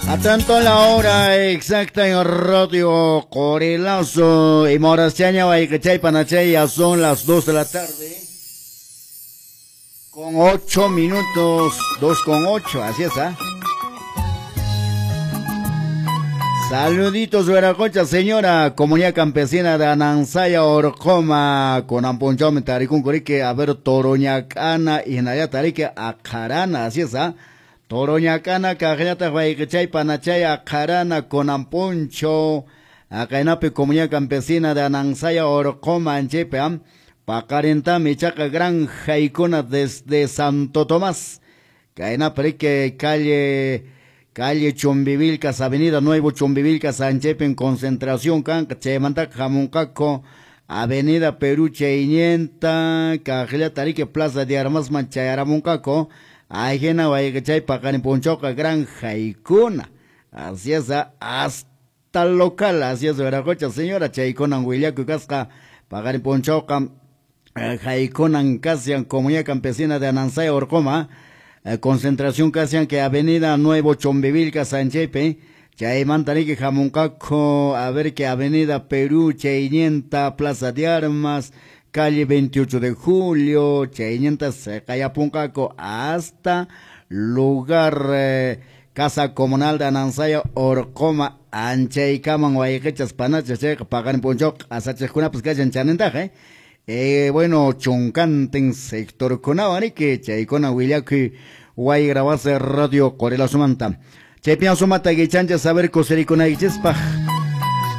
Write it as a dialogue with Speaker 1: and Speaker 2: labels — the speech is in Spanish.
Speaker 1: Atento a la hora exacta en Radio Corelazo y Morastiaña, Guayquechay, Panachay, ya son las 2 de la tarde. Con 8 minutos, 2:08, así es, ¿ah? Saluditos, Veracocha, señora, comunidad campesina de Anansaya, Orcoma, con Amponchome, Taricún, Corique, a ver, Toroñacana, y Naya Tarique, Acarana, así es, ¿ah? Toroñacana, Cajayata, Guayquechay, Panachay, Acarana, con Amponcho, Acainape, comunidad campesina de Anansaya, Orcoma, en Chepe, Pacarenta, Michaca, Granja, Icona, desde Santo Tomás, Cainape, que calle Chumbivilcas, Avenida Nuevo Chumbivilcas, Sanchepe, en Concentración, Canca, Chemanta, Jamoncaco, Avenida Perú, Cheinienta, Cajela Tarique, Plaza de Armas, Manchayaramoncaco, Ajena, Guayquechay, Pacarin, Ponchoca, Granja y Cuna. Así es, hasta el local, así es, Veracocha, señora, Chaicona, Huiliaco, Casca, Pacarin, Ponchoca, Jaiconan, Casian, Comunidad Campesina de Anansaya, Orcoma, concentración casi que Avenida Nuevo Chombivilca, Sanchepe, Chaimantarique, Jamoncaco, a ver que Avenida Perú, Cheinienta, Plaza de Armas, calle 28 de Julio, Cheinienta, Cayapuncaco, hasta lugar, Casa Comunal de Anansaya, Orcoma, Anche y Caman, Guayquechas, Panachas, Pagan Ponchoc, Asachescuna, pues que hayan chanentaje, bueno, chuncanten sector conawani que chaicona huiliaki guay grabase Radio Corelazo Manta. Chepian sumata guichancha saber cosericona guichespa.